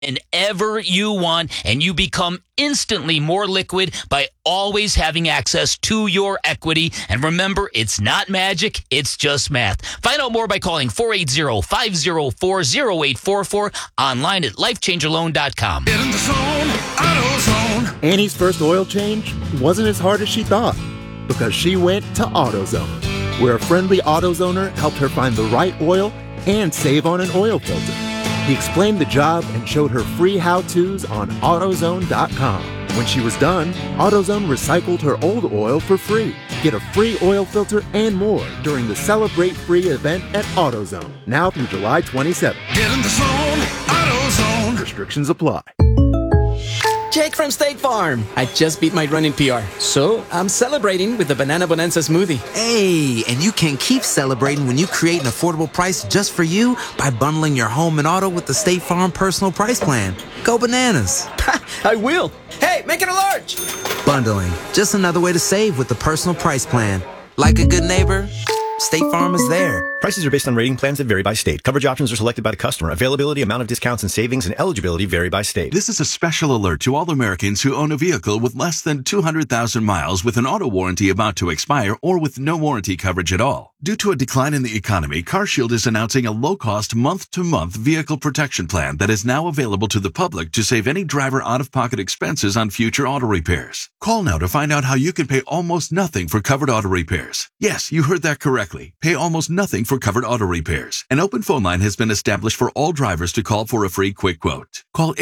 whenever you want, and you become instantly more liquid by always having access to your equity. And remember, it's not magic, it's just math. Find out more by calling 480-504-0844, online at lifechangerloan.com. Get in the zone, AutoZone. Annie's first oil change wasn't as hard as she thought because she went to AutoZone, where a friendly AutoZoner helped her find the right oil and save on an oil filter. He explained the job and showed her free how-tos on AutoZone.com. When she was done, AutoZone recycled her old oil for free. Get a free oil filter and more during the Celebrate Free event at AutoZone, now through July 27th. Get in the zone, AutoZone. Restrictions apply. Jake from State Farm. I just beat my running PR, so I'm celebrating with the Banana Bonanza smoothie. Hey, and you can keep celebrating when you create an affordable price just for you by bundling your home and auto with the State Farm Personal Price Plan. Go bananas. I will. Hey, make it a large. Bundling, just another way to save with the Personal Price Plan. Like a good neighbor, State Farm is there. Prices are based on rating plans that vary by state. Coverage options are selected by the customer. Availability, amount of discounts and savings, and eligibility vary by state. This is a special alert to all Americans who own a vehicle with less than 200,000 miles with an auto warranty about to expire or with no warranty coverage at all. Due to a decline in the economy, CarShield is announcing a low-cost month-to-month vehicle protection plan that is now available to the public to save any driver out-of-pocket expenses on future auto repairs. Call now to find out how you can pay almost nothing for covered auto repairs. Yes, you heard that correctly. Pay almost nothing for covered auto repairs. An open phone line has been established for all drivers to call for a free quick quote. Call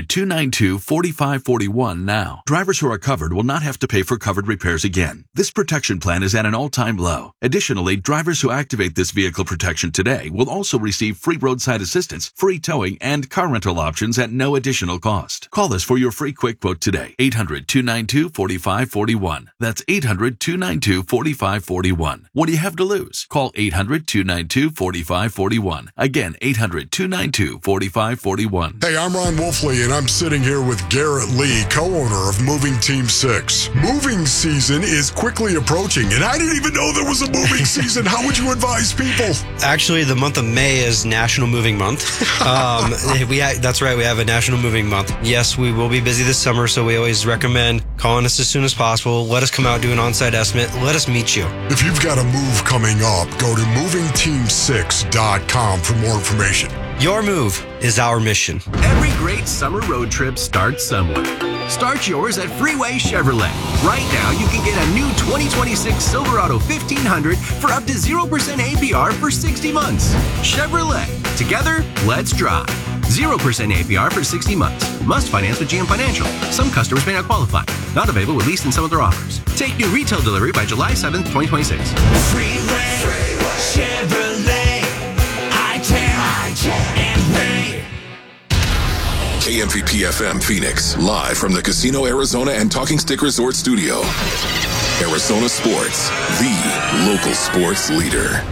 800-292-4541 now. Drivers who are covered will not have to pay for covered repairs again. This protection plan is at an all-time low. Additionally, drivers who activate this vehicle protection today will also receive free roadside assistance, free towing, and car rental options at no additional cost. Call us for your free quick quote today. 800-292-4541. That's 800-292-4541. What do you have to lose? Call 800-292-4541. Again, 800-292-4541. Hey, I'm Ron Wolfley, and I'm sitting here with Garrett Lee, co-owner of Moving Team 6. Moving season is quickly approaching, and I didn't even know there was a moving season. How would you advise people? Actually, the month of May is National Moving Month. That's right, we have a National Moving Month. Yes, we will be busy this summer, so we always recommend calling us as soon as possible. Let us come out, do an on-site estimate. Let us meet you. If you've got a move coming up, go to movingteam6.com for more information. Your move is our mission. Every great summer road trip starts somewhere. Start yours at Freeway Chevrolet. Right now, you can get a new 2026 Silverado 1500 for up to 0% APR for 60 months. Chevrolet. Together, let's drive. 0% APR for 60 months. Must finance with GM Financial. Some customers may not qualify. Not available with lease and some other offers. Take new retail delivery by July 7th, 2026. Freeway Chevrolet. I can and pay. KMVP FM Phoenix, live from the Casino Arizona and Talking Stick Resort Studio. Arizona Sports, the local sports leader.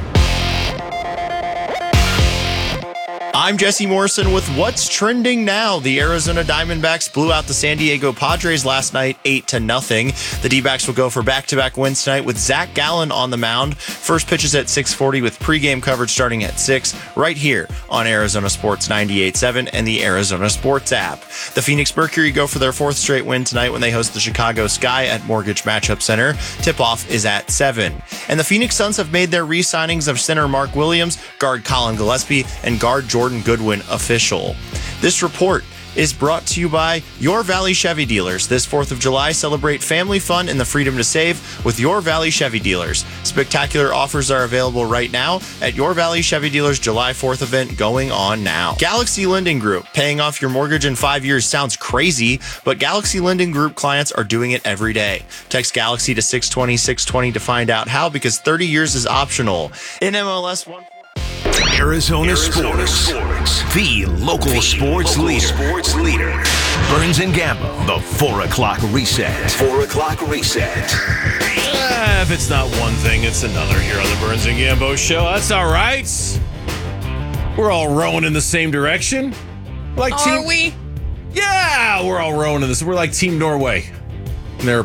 I'm Jesse Morrison with What's Trending Now. The Arizona Diamondbacks blew out the San Diego Padres last night 8-0. The D-backs will go for back-to-back wins tonight with Zach Gallen on the mound. First pitch is at 6:40 with pregame coverage starting at 6 right here on Arizona Sports 98.7 and the Arizona Sports app. The Phoenix Mercury go for their fourth straight win tonight when they host the Chicago Sky at Mortgage Matchup Center. Tip-off is at 7. And the Phoenix Suns have made their re-signings of center Mark Williams, guard Colin Gillespie, and guard Jordan Goodwin official. This report is brought to you by Your Valley Chevy Dealers. This 4th of July, celebrate family fun and the freedom to save with Your Valley Chevy Dealers. Spectacular offers are available right now at Your Valley Chevy Dealers July 4th event going on now. Galaxy Lending Group. Paying off your mortgage in 5 years sounds crazy, but Galaxy Lending Group clients are doing it every day. Text Galaxy to 620-620 to find out how, because 30 years is optional. In MLS 1... Arizona Sports, the local sports leader. Burns and Gambo, the 4 o'clock reset. 4 o'clock reset. If it's not one thing, it's another here on the Burns and Gambo show. That's all right. We're all rowing in the same direction. Are we? Yeah, we're all rowing in this. We're like Team Norway. And their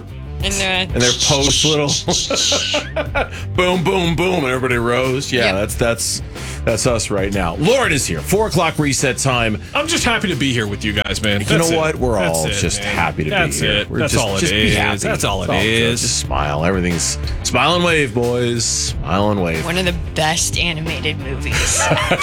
post little boom, boom, boom, and everybody rows. Yeah, yep. that's That's us right now. Lauren is here. 4 o'clock reset time. I'm just happy to be here with you guys, man. You know what? We're all just happy to be here. That's all it is. That's all it is. Just smile. Everything's smile and wave, boys. Smile and wave. One of the best animated movies.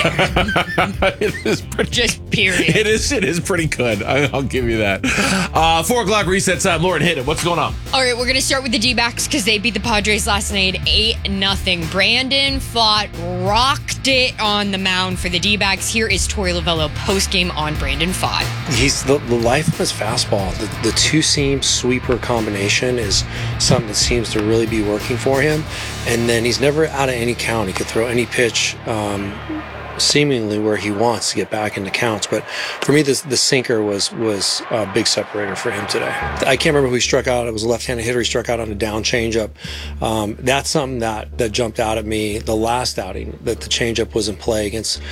It is pretty, just period. It is pretty good. I'll give you that. 4 o'clock reset time. Lauren, hit it. What's going on? All right, we're going to start with the D-backs because they beat the Padres last night 8-0. Brandon Pfaadt rocked it on the mound for the D-backs. Here is Torey Lovullo post-game on Brandon Pfaadt. He's the life of his fastball. The two-seam sweeper combination is something that seems to really be working for him. And then he's never out of any count. He could throw any pitch seemingly where he wants to get back into counts. But for me, the sinker was a big separator for him today. I can't remember who he struck out. It was a left-handed hitter. He struck out on a down changeup. That's something that jumped out at me the last outing, that the changeup was in play against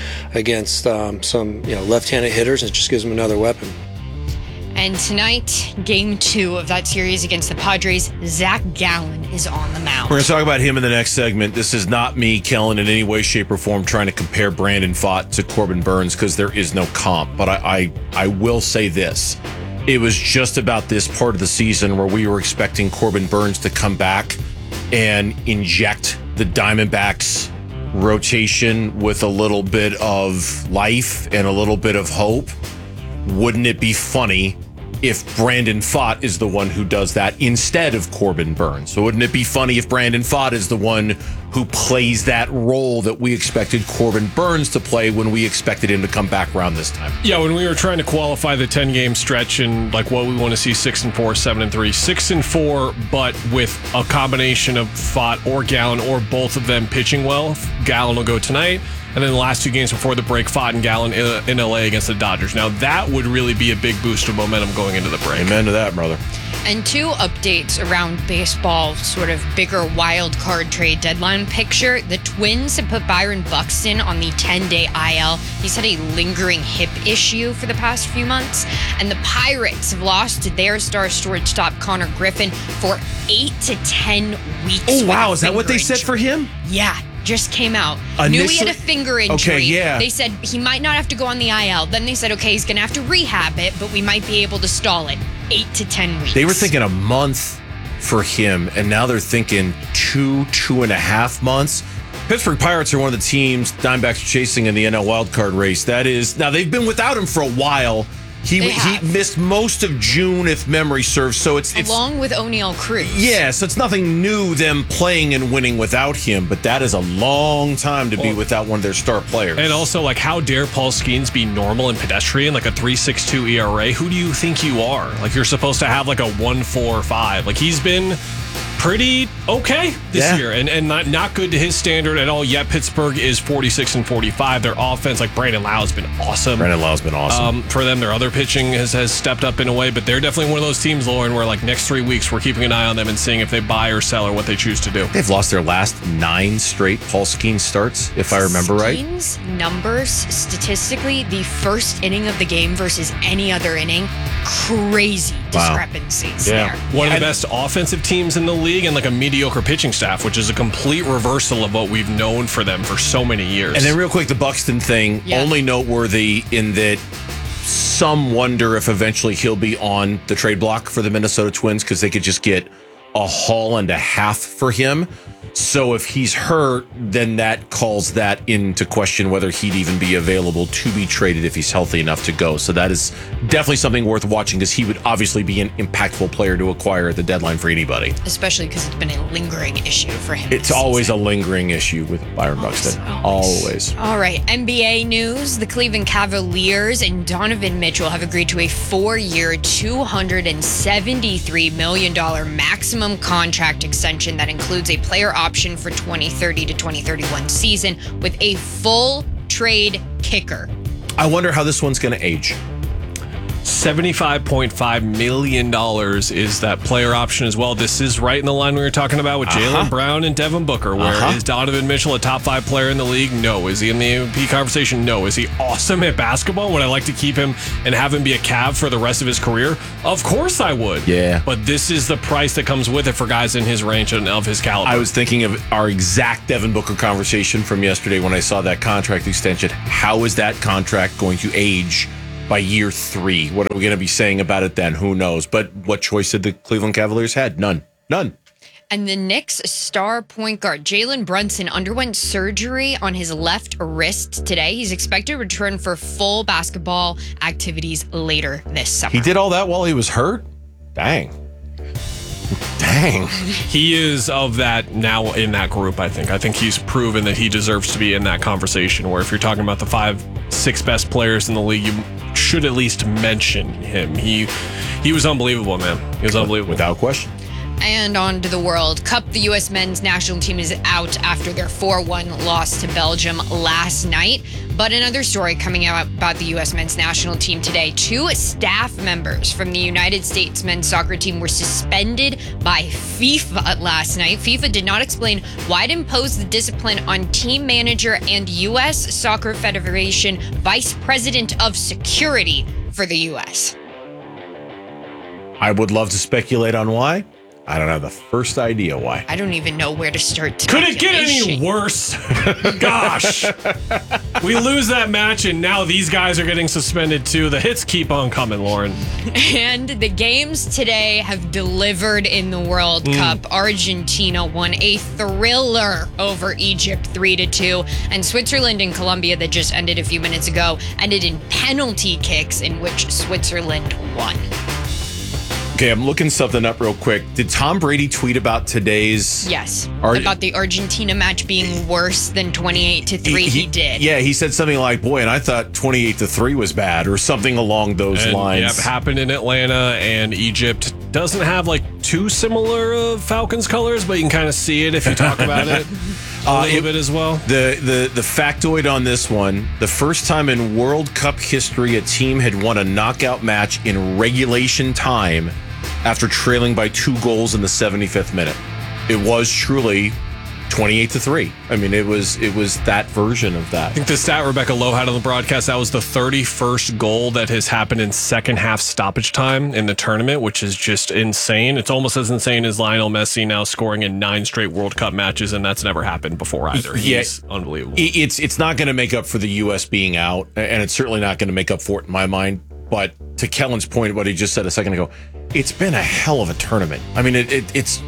some left-handed hitters. It just gives him another weapon. And tonight, game 2 of that series against the Padres, Zach Gallen is on the mound. We're going to talk about him in the next segment. This is not me, Kellen, in any way, shape, or form trying to compare Brandon Pfaadt to Corbin Burnes because there is no comp. But I will say this. It was just about this part of the season where we were expecting Corbin Burnes to come back and inject the Diamondbacks rotation with a little bit of life and a little bit of hope. Wouldn't it be funny if Brandon Pfaadt is the one who does that instead of Corbin Burnes? So wouldn't it be funny if Brandon Pfaadt is the one who plays that role that we expected Corbin Burnes to play when we expected him to come back around this time? Yeah, when we were trying to qualify the 10-game stretch and like what we want to see 6-4, 7-3, 6-4, but with a combination of Pfaadt or Gallen or both of them pitching well. Gallen will go tonight. And then the last 2 games before the break, Pfaadt and Gallen in LA against the Dodgers. Now, that would really be a big boost of momentum going into the break. Amen to that, brother. And 2 updates around baseball, sort of bigger wild card trade deadline picture. The Twins have put Byron Buxton on the 10-day IL. He's had a lingering hip issue for the past few months. And the Pirates have lost to their star shortstop Connor Griffin for 8 to 10 weeks. Oh, wow. Is that what they said for him? Yeah. Just came out. Knew he had a finger injury. Okay, yeah. They said he might not have to go on the IL. Then they said, okay, he's going to have to rehab it, but we might be able to stall it. 8 to 10 weeks. They were thinking a month for him, and now they're thinking 2.5 months. Pittsburgh Pirates are one of the teams Diamondbacks are chasing in the NL wildcard race. That is, now they've been without him for a while. He missed most of June, if memory serves. So it's along with O'Neal Cruz. Yeah, so it's nothing new them playing and winning without him, but that is a long time to be without one of their star players. And also, like, how dare Paul Skeens be normal and pedestrian, like a 3.62 ERA? Who do you think you are? Like, you're supposed to have like a 1.45. Like, he's been pretty okay this year and not good to his standard at all yet. Pittsburgh is 46-45. Their offense, like Brandon Lau, has been awesome. For them, their other pitching has stepped up in a way, but they're definitely one of those teams, Lauren, where like next 3 weeks we're keeping an eye on them and seeing if they buy or sell or what they choose to do. They've lost their last 9 straight Paul Skeens starts, if I remember right. Skeens numbers, statistically, the first inning of the game versus any other inning, crazy discrepancies there. One of the best offensive teams in the league and like a mediocre pitching staff, which is a complete reversal of what we've known for them for so many years. And then real quick, the Buxton thing, only noteworthy in that some wonder if eventually he'll be on the trade block for the Minnesota Twins because they could just get a haul and a half for him. So if he's hurt, then that calls that into question whether he'd even be available to be traded if he's healthy enough to go. So that is definitely something worth watching because he would obviously be an impactful player to acquire at the deadline for anybody. Especially because it's been a lingering issue for him. It's always a lingering issue with Byron Buxton. Always. All right, NBA news. The Cleveland Cavaliers and Donovan Mitchell have agreed to a 4-year, $273 million maximum contract extension that includes a player option for 2030 to 2031 season with a full trade kicker. I wonder how this one's going to age. $75.5 million is that player option as well. This is right in the line we were talking about with Jaylen Brown and Devin Booker. Where is Donovan Mitchell a top 5 player in the league? No. Is he in the MVP conversation? No. Is he awesome at basketball? Would I like to keep him and have him be a Cav for the rest of his career? Of course I would. Yeah. But this is the price that comes with it for guys in his range and of his caliber. I was thinking of our exact Devin Booker conversation from yesterday when I saw that contract extension. How is that contract going to age by year 3? What are we going to be saying about it then? Who knows? But what choice did the Cleveland Cavaliers had? None. And the Knicks star point guard, Jalen Brunson, underwent surgery on his left wrist today. He's expected to return for full basketball activities later this summer. He did all that while he was hurt? Dang. He is of that now in that group, I think. I think he's proven that he deserves to be in that conversation where if you're talking about the 5-6 best players in the league, you should at least mention him. He was unbelievable, man. He was unbelievable. Without question. And on to the World Cup. The U.S. men's national team is out after their 4-1 loss to Belgium last night. But another story coming out about the U.S. men's national team today. 2 staff members from the United States men's soccer team were suspended by FIFA last night. FIFA did not explain why it imposed the discipline on team manager and U.S. Soccer Federation Vice President of Security for the U.S. I would love to speculate on why. I don't have the first idea why. I don't even know where to start. Could it get any worse? Gosh. We lose that match, and now these guys are getting suspended too. The hits keep on coming, Lauren. And the games today have delivered in the World Cup. Argentina won a thriller over Egypt 3-2. And Switzerland and Colombia, that just ended a few minutes ago, ended in penalty kicks in which Switzerland won. Okay, I'm looking something up real quick. Did Tom Brady tweet about today's... Yes, about the Argentina match being worse than 28-3. He did. Yeah, he said something like, boy, and I thought 28-3 was bad, or something along those lines. Yeah, it happened in Atlanta, and Egypt doesn't have like too similar Falcons colors, but you can kind of see it if you talk about it a little bit as well. The factoid on this one, the first time in World Cup history a team had won a knockout match in regulation time after trailing by 2 goals in the 75th minute. It was truly 28-3. I mean, it was that version of that. I think the stat Rebecca Lowe had on the broadcast, that was the 31st goal that has happened in second half stoppage time in the tournament, which is just insane. It's almost as insane as Lionel Messi now scoring in 9 straight World Cup matches, and that's never happened before either. He's unbelievable. It's not going to make up for the U.S. being out, and it's certainly not going to make up for it in my mind. But to Kellen's point, what he just said a second ago, it's been a hell of a tournament. I mean, it's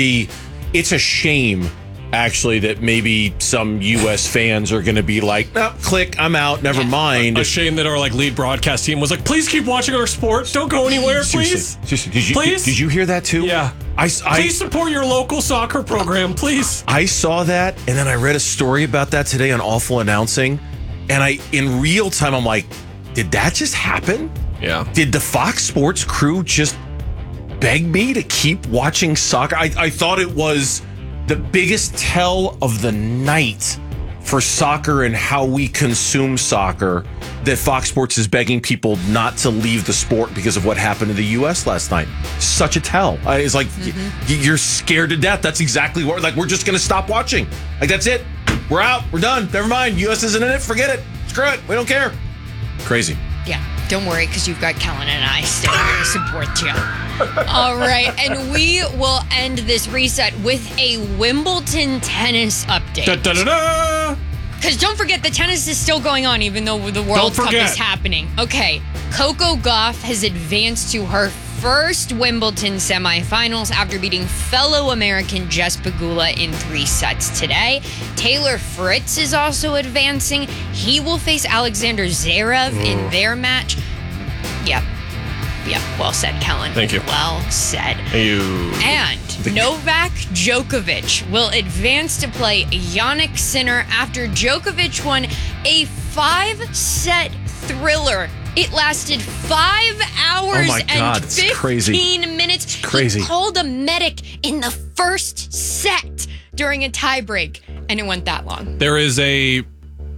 a shame, actually, that maybe some U.S. fans are going to be like, no, click, I'm out, never mind. A shame that our lead broadcast team was like, please keep watching our sport. Don't go anywhere, please. Seriously. Did you hear that too? Yeah. Please support your local soccer program, please. I saw that, and then I read a story about that today on Awful Announcing, and in real time, I'm like, did that just happen? Yeah. Did the Fox Sports crew just beg me to keep watching soccer? I thought it was the biggest tell of the night for soccer and how we consume soccer that Fox Sports is begging people not to leave the sport because of what happened in the U.S. last night. Such a tell. It's like, you're scared to death. That's exactly what, like, we're just going to stop watching. Like, that's it. We're out. We're done. Never mind. U.S. isn't in it. Forget it. Screw it. We don't care. Crazy. Yeah, don't worry, because you've got Kellen and I still here to support you. All right, and we will end this reset with a Wimbledon tennis update. Because don't forget, the tennis is still going on, even though the World Cup is happening. Okay, Coco Gauff has advanced to her first Wimbledon semifinals after beating fellow American Jess Pegula in 3 sets today. Taylor Fritz is also advancing. He will face Alexander Zverev in their match. Yep, well said, Kellen. Thank you. Well said. And Novak Djokovic will advance to play Jannik Sinner after Djokovic won a 5-set thriller. It lasted 5 hours and 15 minutes. It's crazy. He called a medic in the first set during a tiebreak, and it went that long. There is a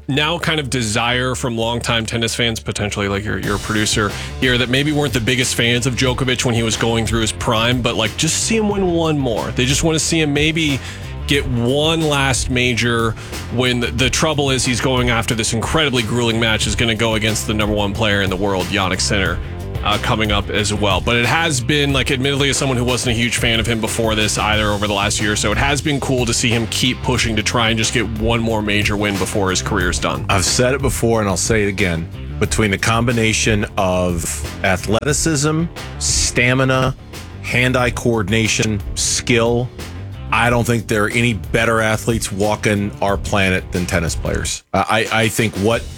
now kind of desire from longtime tennis fans, potentially like your producer here, that maybe weren't the biggest fans of Djokovic when he was going through his prime, but like just see him win one more. They just want to see him maybe get one last major when the trouble is he's going after this incredibly grueling match is going to go against the number one player in the world, Jannik Sinner. Coming up as well. But it has been, like, admittedly, as someone who wasn't a huge fan of him before this either over the last year or so, it has been cool to see him keep pushing to try and just get one more major win before his career's done. I've said it before and I'll say it again. Between the combination of athleticism, stamina, hand-eye coordination, skill, I don't think there are any better athletes walking our planet than tennis players. I think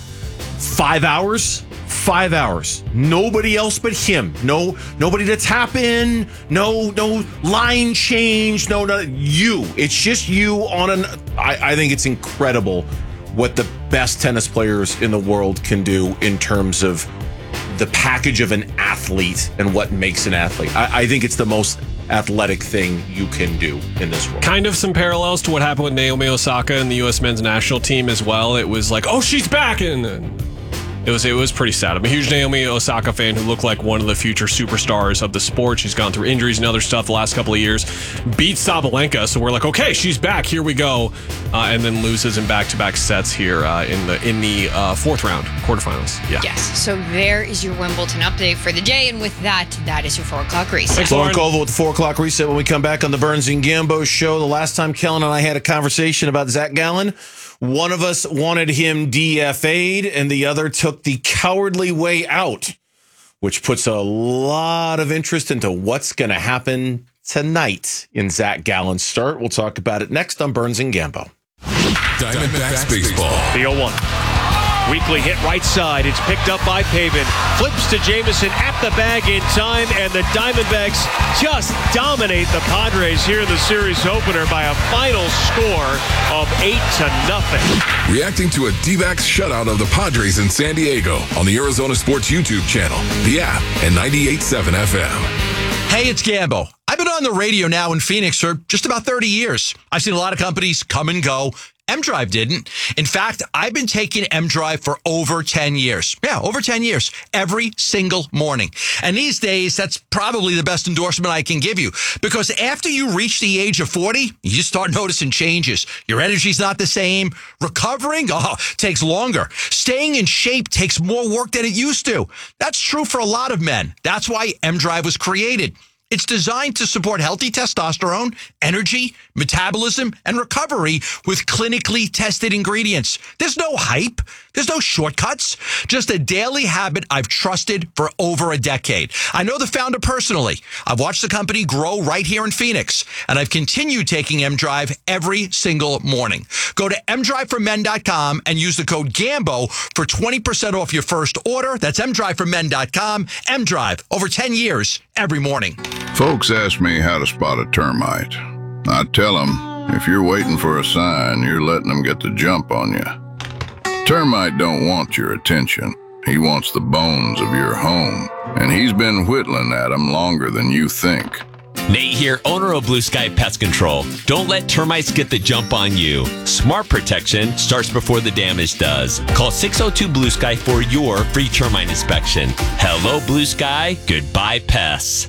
5 hours? 5 hours. Nobody else but him. Nobody to tap in. No line change. No, you. It's just you on I think it's incredible what the best tennis players in the world can do in terms of the package of an athlete and what makes an athlete. I think it's the most athletic thing you can do in this world. Kind of some parallels to what happened with Naomi Osaka and the U.S. men's national team as well. It was like, oh, she's back, and it was pretty sad. I'm a huge Naomi Osaka fan who looked like one of the future superstars of the sport. She's gone through injuries and other stuff the last couple of years. Beat Sabalenka, so we're like, okay, she's back. Here we go. And then loses in back-to-back sets here in the fourth round, quarterfinals. Yeah. Yes. So there is your Wimbledon update for the day, and with that is your 4 o'clock reset. Thanks, Lauren Colville with the 4 o'clock reset. When we come back on the Burns and Gambo show, the last time Kellen and I had a conversation about Zach Gallen, one of us wanted him DFA'd and the other took the cowardly way out, which puts a lot of interest into what's going to happen tonight in Zach Gallen's start. We'll talk about it next on Burns and Gambo. Diamondbacks baseball. The 0-1. Weekly hit right side. It's picked up by Pavin. Flips to Jameson at the bag in time, and the Diamondbacks just dominate the Padres here in the series opener by a final score of 8-0. Reacting to a D-backs shutout of the Padres in San Diego on the Arizona Sports YouTube channel, the app, and 98.7 FM. Hey, it's Gambo. I've been on the radio now in Phoenix for just about 30 years. I've seen a lot of companies come and go. M-Drive didn't. In fact, I've been taking M-Drive for over 10 years. Yeah, over 10 years. Every single morning. And these days, that's probably the best endorsement I can give you. Because after you reach the age of 40, you start noticing changes. Your energy's not the same. Recovering, takes longer. Staying in shape takes more work than it used to. That's true for a lot of men. That's why M-Drive was created. It's designed to support healthy testosterone, energy, metabolism, and recovery with clinically tested ingredients. There's no hype. There's no shortcuts. Just a daily habit I've trusted for over a decade. I know the founder personally. I've watched the company grow right here in Phoenix, and I've continued taking M-Drive every single morning. Go to mdriveformen.com and use the code GAMBO for 20% off your first order. That's mdriveformen.com. M-Drive, over 10 years, every morning. Folks ask me how to spot a termite. I tell them, if you're waiting for a sign, you're letting them get the jump on you. Termite don't want your attention. He wants the bones of your home, and he's been whittling at them longer than you think. Nate here, owner of Blue Sky Pest Control. Don't let termites get the jump on you. Smart protection starts before the damage does. Call 602-BLUE-SKY for your free termite inspection. Hello, Blue Sky. Goodbye, pests.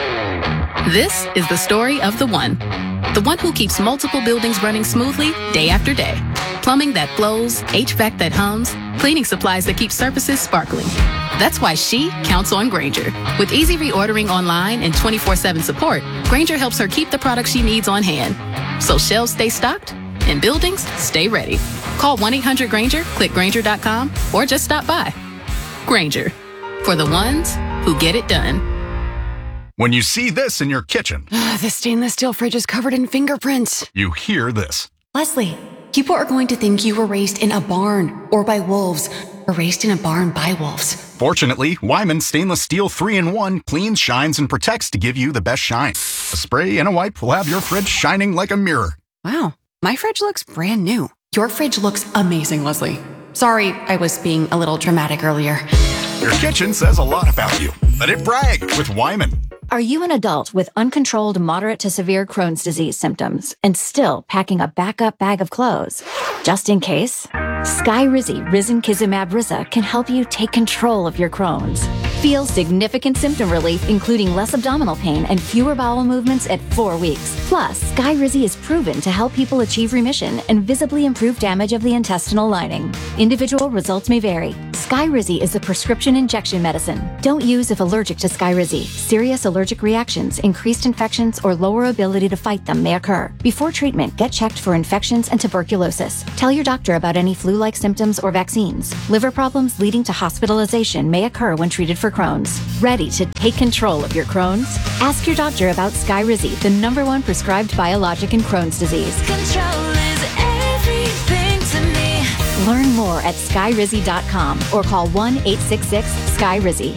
This is the story of the one who keeps multiple buildings running smoothly day after day. Plumbing that flows, HVAC that hums, cleaning supplies that keep surfaces sparkling. That's why she counts on Grainger. With easy reordering online and 24/7 support, Grainger helps her keep the products she needs on hand. So shelves stay stocked and buildings stay ready. Call 1-800-GRAINGER, click Grainger.com, or just stop by. Grainger, for the ones who get it done. When you see this in your kitchen, The stainless steel fridge is covered in fingerprints. you hear this. Leslie, people are going to think you were raised in a barn or by wolves, or raised in a barn by wolves. Fortunately, Wyman Stainless Steel 3-in-1 cleans, shines, and protects to give you the best shine. A spray and a wipe will have your fridge shining like a mirror. Wow, my fridge looks brand new. Your fridge looks amazing, Leslie. Sorry, I was being a little dramatic earlier. Your kitchen says a lot about you. Let it brag with Wyman. Are you an adult with uncontrolled moderate to severe Crohn's disease symptoms and still packing a backup bag of clothes? Just in case, Skyrizi Risankizumab Riza can help you take control of your Crohn's. Feel significant symptom relief, including less abdominal pain and fewer bowel movements at 4 weeks. Plus, Skyrizi is proven to help people achieve remission and visibly improve damage of the intestinal lining. Individual results may vary. Skyrizi is a prescription injection medicine. Don't use if allergic to Skyrizi. Serious allergic reactions, increased infections, or lower ability to fight them may occur. Before treatment, get checked for infections and tuberculosis. Tell your doctor about any flu-like symptoms or vaccines. Liver problems leading to hospitalization may occur when treated for Crohn's. Ready to take control of your Crohn's? Ask your doctor about Skyrizi, the #1 prescribed biologic in Crohn's disease. Control is everything to me. Learn more at skyrizi.com or call 1-866-SKYRIZI.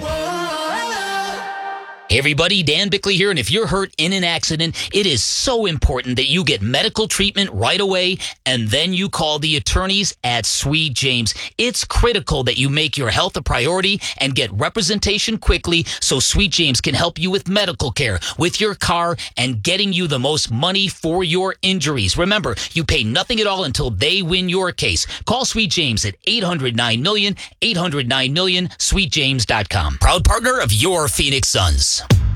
Hey everybody, Dan Bickley here, and if you're hurt in an accident, it is so important that you get medical treatment right away, and then you call the attorneys at Sweet James. It's critical that you make your health a priority and get representation quickly so Sweet James can help you with medical care, with your car, and getting you the most money for your injuries. Remember, you pay nothing at all until they win your case. Call Sweet James at 800-9-million, 800-9-million, sweetjames.com. Proud partner of your Phoenix Suns.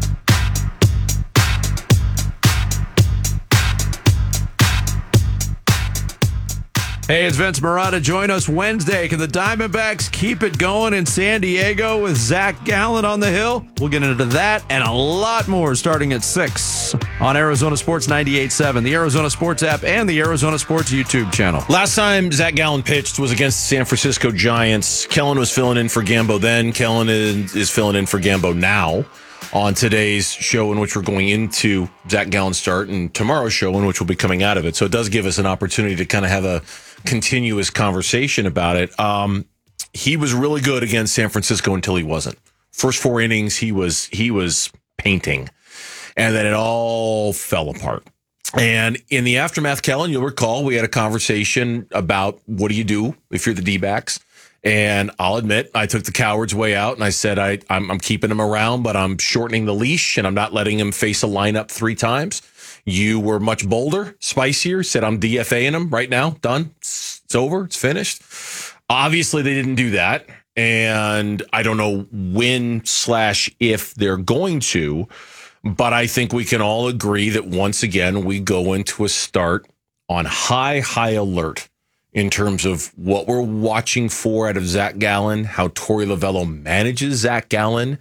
Hey, it's Vince Marotta. Join us Wednesday. Can the Diamondbacks keep it going in San Diego with Zach Gallen on the hill? We'll get into that and a lot more starting at 6 on Arizona Sports 98.7, the Arizona Sports app, and the Arizona Sports YouTube channel. Last time Zach Gallen pitched was against the San Francisco Giants. Kellen was filling in for Gambo then. Kellen is filling in for Gambo now on today's show in which we're going into Zach Gallen's start and tomorrow's show in which we'll be coming out of it. So it does give us an opportunity to kind of have a continuous conversation about it. He was really good against San Francisco until he wasn't. First 4 innings, he was painting, and then it all fell apart. And in the aftermath, Kellen, you'll recall we had a conversation about what do you do if you're the D-backs. And I'll admit, I took the coward's way out, and I said I'm keeping him around, but I'm shortening the leash, and I'm not letting him face a lineup 3 times. You were much bolder, spicier, said I'm DFAing him right now. Done. It's over. It's finished. Obviously, they didn't do that, and I don't know when/if they're going to, but I think we can all agree that once again, we go into a start on high alert in terms of what we're watching for out of Zach Gallen, how Torey Lovullo manages Zach Gallen,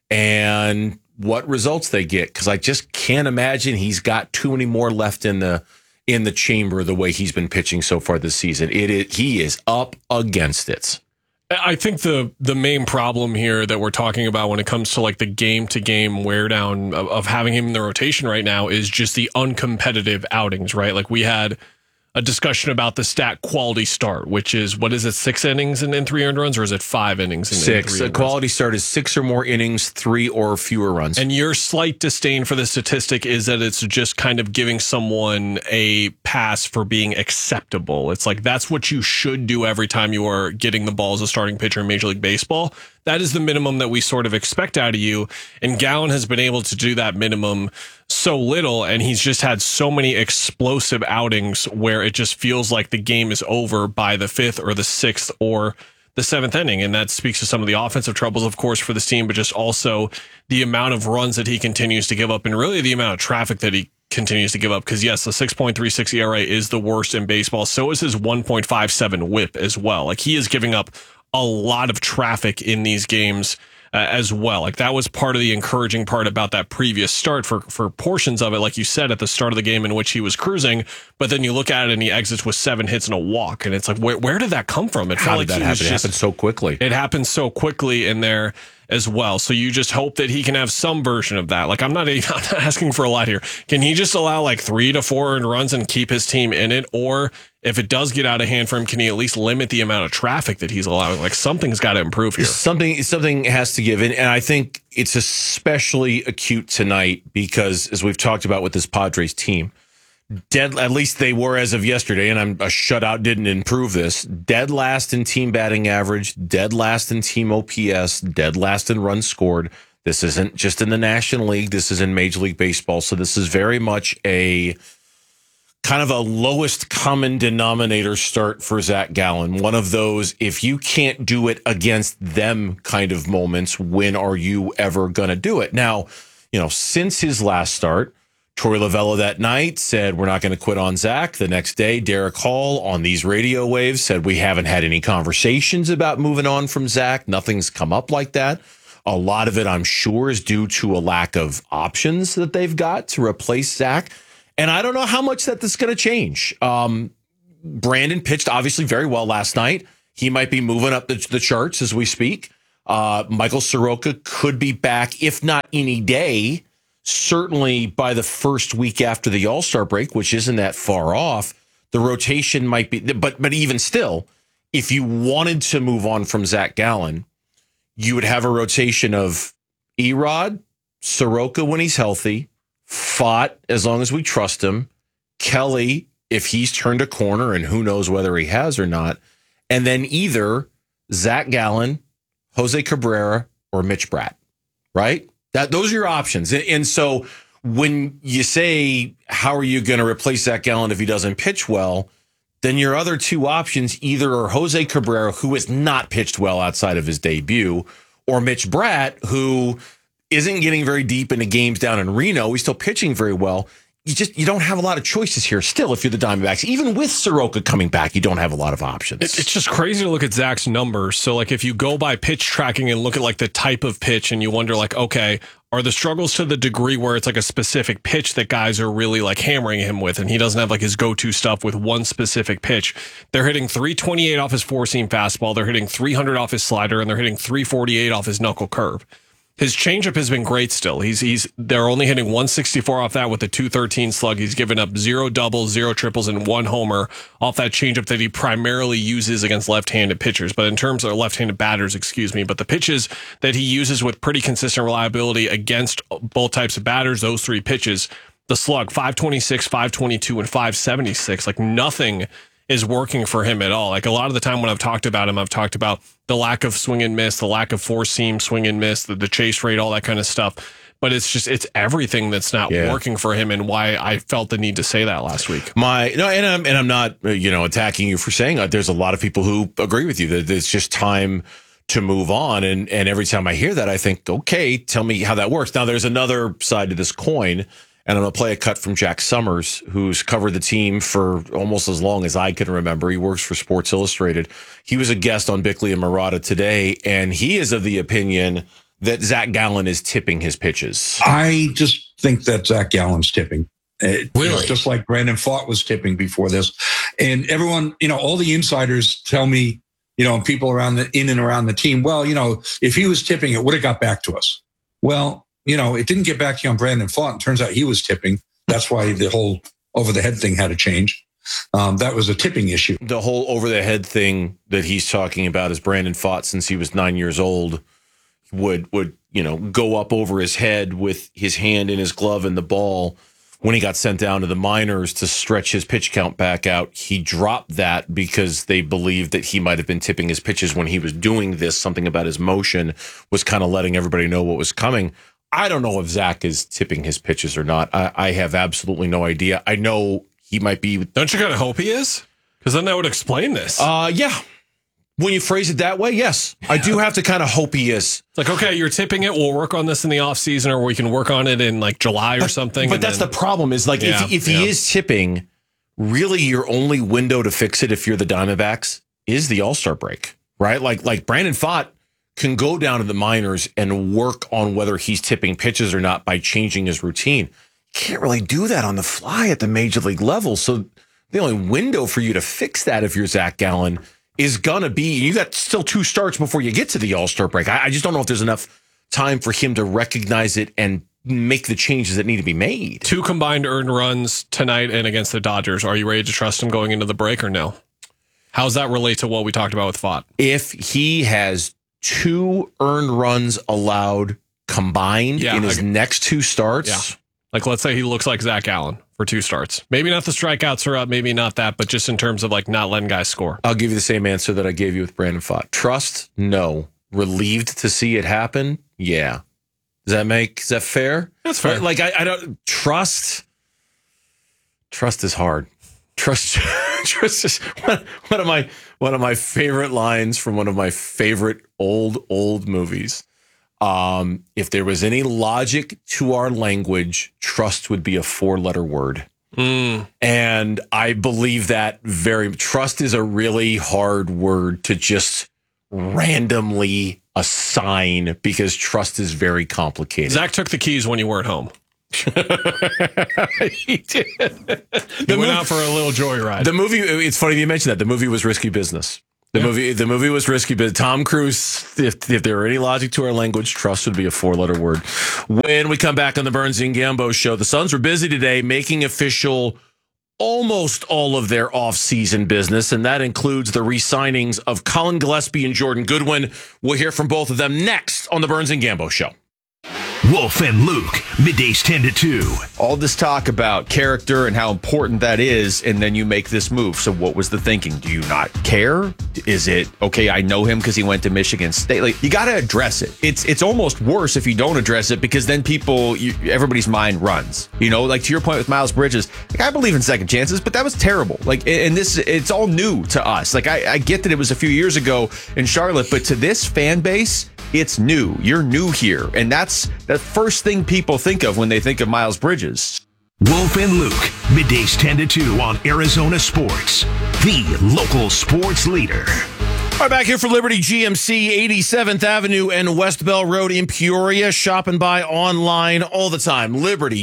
and what results they get. Because I just can't imagine he's got too many more left in the chamber the way he's been pitching so far this season. He is up against it. I think the main problem here that we're talking about when it comes to like the game-to-game wear down of having him in the rotation right now is just the uncompetitive outings, right? Like we had a discussion about the stat quality start, which is, what is it, 6 innings and 3 earned runs, or is it 5 innings? 6. A quality start is 6 or more innings, 3 or fewer runs. And your slight disdain for the statistic is that it's just kind of giving someone a pass for being acceptable. It's like, that's what you should do every time you are getting the ball as a starting pitcher in Major League Baseball. That is the minimum that we sort of expect out of you. And Gallen has been able to do that minimum so little, and he's just had so many explosive outings where it just feels like the game is over by the 5th or the 6th or the 7th inning. And that speaks to some of the offensive troubles, of course, for this team, but just also the amount of runs that he continues to give up and really the amount of traffic that he continues to give up. Because yes, the 6.36 ERA is the worst in baseball. So is his 1.57 whip as well. Like, he is giving up a lot of traffic in these games as well. Like, that was part of the encouraging part about that previous start for portions of it, like you said, at the start of the game in which he was cruising. But then you look at it and he exits with 7 hits and a walk. And it's like, where did that come from? How did that happen? It happened so quickly. It happened so quickly in there as well. So you just hope that he can have some version of that. Like, I'm not asking for a lot here. Can he just allow like 3 to 4 earned runs and keep his team in it? Or if it does get out of hand for him, can he at least limit the amount of traffic that he's allowing? Like, something's got to improve here. Something has to give in. And I think it's especially acute tonight because, as we've talked about with this Padres team, at least they were as of yesterday, and a shutout didn't improve this, dead last in team batting average, dead last in team OPS, dead last in runs scored. This isn't just in the National League. This is in Major League Baseball. So this is very much a kind of a lowest common denominator start for Zach Gallen. One of those, if you can't do it against them kind of moments, when are you ever going to do it? Now, since his last start, Torey Lovullo that night said, we're not going to quit on Zach. The next day, Derek Hall on these radio waves said, we haven't had any conversations about moving on from Zach. Nothing's come up like that. A lot of it, I'm sure, is due to a lack of options that they've got to replace Zach. And I don't know how much that's going to change. Brandon pitched obviously very well last night. He might be moving up the charts as we speak. Michael Soroka could be back, if not any day, certainly by the first week after the All-Star break, which isn't that far off. The rotation might be, but even still, if you wanted to move on from Zach Gallen, you would have a rotation of Erod, Soroka when he's healthy, Pfaadt as long as we trust him, Kelly if he's turned a corner, and who knows whether he has or not, and then either Zach Gallen, Jose Cabrera, or Mitch Bratt, right? Those are your options. And so when you say, how are you going to replace Zach Gallen if he doesn't pitch well, then your other two options either are Jose Cabrera, who has not pitched well outside of his debut, or Mitch Bratt, who isn't getting very deep into games down in Reno. He's still pitching very well. You don't have a lot of choices here still if you're the Diamondbacks. Even with Soroka coming back, you don't have a lot of options. It's just crazy to look at Zach's numbers. So, like, if you go by pitch tracking and look at, like, the type of pitch and you wonder, like, okay, are the struggles to the degree where it's, like, a specific pitch that guys are really, like, hammering him with, and he doesn't have, like, his go-to stuff with one specific pitch? They're hitting 328 off his four-seam fastball. They're hitting 300 off his slider, and they're hitting 348 off his knuckle curve. His changeup has been great still. They're only hitting 164 off that with a 213 slug. He's given up 0 doubles, 0 triples, and 1 homer off that changeup that he primarily uses against left-handed pitchers. But in terms of left-handed batters, but the pitches that he uses with pretty consistent reliability against both types of batters, those three pitches, the slug, 526, 522, and 576, like nothing is working for him at all. Like a lot of the time when I've talked about him, I've talked about the lack of swing and miss, the lack of four-seam swing and miss, the chase rate, all that kind of stuff. But it's everything that's not working for him, and why I felt the need to say that last week. I'm not attacking you for saying that. There's a lot of people who agree with you that it's just time to move on. And every time I hear that, I think, okay, tell me how that works. Now, there's another side to this coin. And I'm going to play a cut from Jack Summers, who's covered the team for almost as long as I can remember. He works for Sports Illustrated. He was a guest on Bickley and Murata today, and he is of the opinion that Zach Gallen is tipping his pitches. I just think that Zach Gallen's tipping. Really? Just like Brandon Pfaadt was tipping before this. And everyone, all the insiders tell me, and people in and around the team, well, if he was tipping, it would have got back to us. Well, it didn't get back to you on Brandon Pfaadt. It turns out he was tipping. That's why the whole over-the-head thing had to change. That was a tipping issue. The whole over-the-head thing that he's talking about is Brandon Pfaadt, since he was 9 years old, would go up over his head with his hand in his glove and the ball. When he got sent down to the minors to stretch his pitch count back out, he dropped that because they believed that he might have been tipping his pitches when he was doing this. Something about his motion was kind of letting everybody know what was coming. I don't know if Zach is tipping his pitches or not. I have absolutely no idea. I know he might be. Don't you kind of hope he is? Because then that would explain this. Yeah. When you phrase it that way, yes. I do have to kind of hope he is. It's like, okay, you're tipping it. We'll work on this in the offseason, or we can work on it in like July or something. But that's the problem is like if he is tipping, really your only window to fix it if you're the Diamondbacks is the All-Star break, right? Like Brandon Pfaadt can go down to the minors and work on whether he's tipping pitches or not by changing his routine. You can't really do that on the fly at the major league level. So the only window for you to fix that if you're Zach Gallen is going to be, you got still 2 starts before you get to the All-Star break. I just don't know if there's enough time for him to recognize it and make the changes that need to be made. 2 combined earned runs tonight and against the Dodgers. Are you ready to trust him going into the break or no? How does that relate to what we talked about with Pfaadt? If he has 2 earned runs allowed combined in his next 2 starts. Yeah. Like, let's say he looks like Zach Gallen for 2 starts. Maybe not the strikeouts are up, maybe not that, but just in terms of like not letting guys score. I'll give you the same answer that I gave you with Brandon Pfaadt. Trust? No. Relieved to see it happen? Yeah. Is that fair? That's fair. Like I don't trust is hard. Trust is one of my favorite lines from one of my favorite old movies. If there was any logic to our language, trust would be a 4-letter word. And I believe that trust is a really hard word to just randomly assign because trust is very complicated. Zach took the keys when you weren't home. He did. He went out for a little joyride. The movie, it's funny you mentioned that. The movie was Risky Business. The movie was risky, but Tom Cruise, if there were any logic to our language, trust would be a 4-letter word. When we come back on the Burns and Gambo show, the Suns were busy today making official almost all of their off-season business, and that includes the re-signings of Colin Gillespie and Jordan Goodwin. We'll hear from both of them next on the Burns and Gambo show. Wolf and Luke, middays 10 to 2. All this talk about character and how important that is, and then you make this move. So what was the thinking? Do you not care? Is it, okay, I know him because he went to Michigan State? Like, you got to address it. It's almost worse if you don't address it, because then everybody's mind runs. You know, like to your point with Miles Bridges, like, I believe in second chances, but that was terrible. Like, and it's all new to us. Like, I get that it was a few years ago in Charlotte, but to this fan base, it's new. You're new here. And that's the first thing people think of when they think of Miles Bridges. Wolf and Luke, middays 10 to 2 on Arizona Sports, the local sports leader. All right, back here for Liberty GMC, 87th Avenue and West Bell Road in Peoria. Shop and buy online all the time.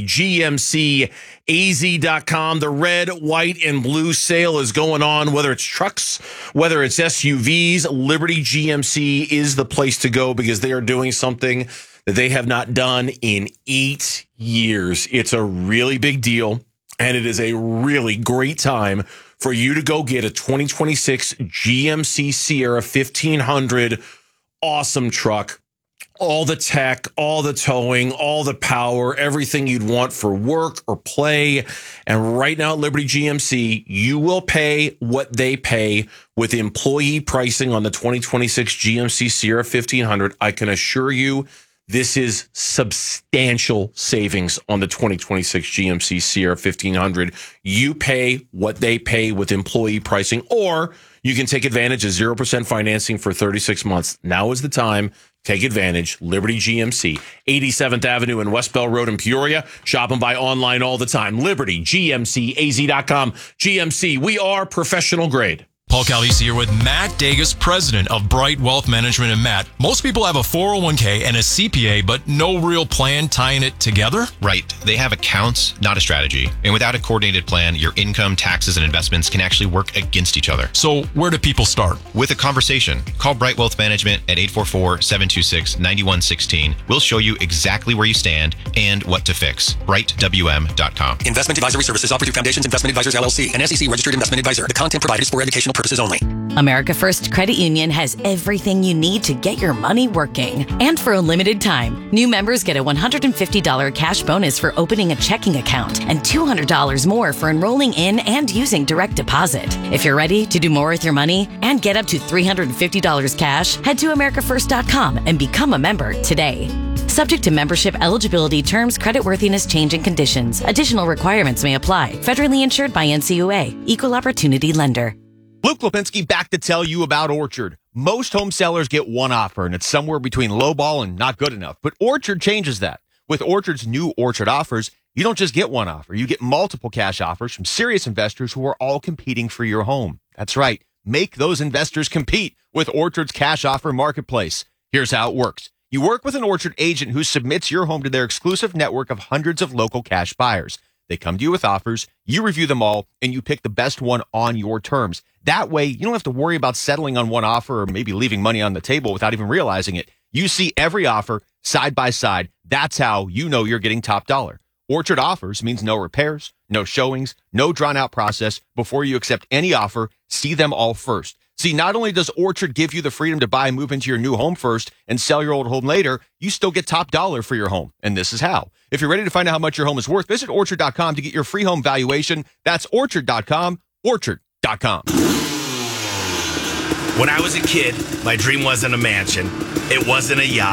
LibertyGMCAZ.com. The red, white, and blue sale is going on, whether it's trucks, whether it's SUVs. Liberty GMC is the place to go because they are doing something that they have not done in 8 years. It's a really big deal, and it is a really great time for you to go get a 2026 GMC Sierra 1500. Awesome truck. All the tech, all the towing, all the power, everything you'd want for work or play. And right now at Liberty GMC, you will pay what they pay with employee pricing on the 2026 GMC Sierra 1500. I can assure you, this is substantial savings on the 2026 GMC Sierra 1500. You pay what they pay with employee pricing, or you can take advantage of 0% financing for 36 months. Now is the time. Take advantage. Liberty GMC, 87th Avenue and West Bell Road in Peoria. Shop and buy online all the time. LibertyGMCAZ.com. GMC, we are professional grade. Paul Calvisi here with Matt Dagas, president of Bright Wealth Management. And Matt, most people have a 401k and a CPA, but no real plan tying it together? Right. They have accounts, not a strategy. And without a coordinated plan, your income, taxes, and investments can actually work against each other. So where do people start? With a conversation. Call Bright Wealth Management at 844-726-9116. We'll show you exactly where you stand and what to fix. BrightWM.com. Investment advisory services offered through Foundations Investment Advisors, LLC, an SEC registered investment advisor. The content provided is for educational purposes only. America First Credit Union has everything you need to get your money working. And for a limited time, new members get a $150 cash bonus for opening a checking account and $200 more for enrolling in and using direct deposit. If you're ready to do more with your money and get up to $350 cash, head to AmericaFirst.com and become a member today. Subject to membership eligibility, terms, creditworthiness, change, and conditions. Additional requirements may apply. Federally insured by NCUA. Equal Opportunity Lender. Luke Lipinski back to tell you about Orchard. Most home sellers get one offer, and it's somewhere between lowball and not good enough. But Orchard changes that. With Orchard's new Orchard offers, you don't just get one offer. You get multiple cash offers from serious investors who are all competing for your home. That's right. Make those investors compete with Orchard's cash offer marketplace. Here's how it works. You work with an Orchard agent who submits your home to their exclusive network of hundreds of local cash buyers. They come to you with offers, you review them all, and you pick the best one on your terms. That way, you don't have to worry about settling on one offer or maybe leaving money on the table without even realizing it. You see every offer side by side. That's how you know you're getting top dollar. Orchard offers means no repairs, no showings, no drawn-out process. Before you accept any offer, see them all first. See, not only does Orchard give you the freedom to buy and move into your new home first and sell your old home later, you still get top dollar for your home. And this is how. If you're ready to find out how much your home is worth, visit Orchard.com to get your free home valuation. That's Orchard.com, Orchard.com. When I was a kid, my dream wasn't a mansion. It wasn't a yacht.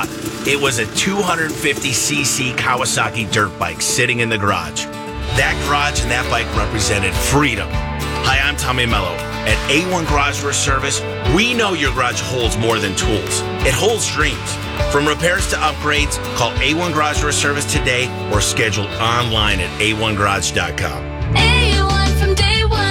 It was a 250cc Kawasaki dirt bike sitting in the garage. That garage and that bike represented freedom. Hi, I'm Tommy Mello. At A1 Garage Door Service, we know your garage holds more than tools. It holds dreams. From repairs to upgrades, call A1 Garage Door Service today or schedule online at a1garage.com. A1 from day one.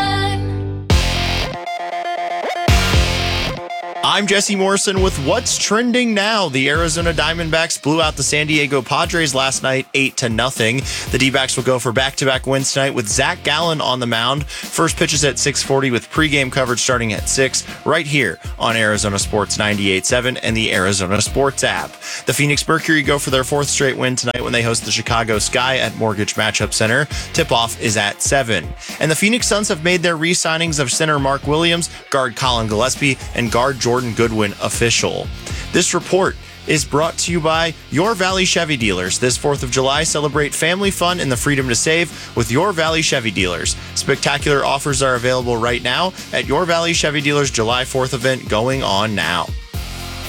I'm Jesse Morrison with What's Trending Now. The Arizona Diamondbacks blew out the San Diego Padres last night 8-0. The D-backs will go for back-to-back wins tonight with Zach Gallen on the mound. First pitch is at 6:40 with pregame coverage starting at 6 right here on Arizona Sports 98.7 and the Arizona Sports app. The Phoenix Mercury go for their 4th straight win tonight when they host the Chicago Sky at Mortgage Matchup Center. Tip-off is at 7. And the Phoenix Suns have made their re-signings of center Mark Williams, guard Colin Gillespie, and guard Jordan Goodwin official. This report is brought to you by Your Valley Chevy Dealers. This 4th of July, celebrate family fun and the freedom to save with Your Valley Chevy Dealers. Spectacular offers are available right now at Your Valley Chevy Dealers July 4th event going on now.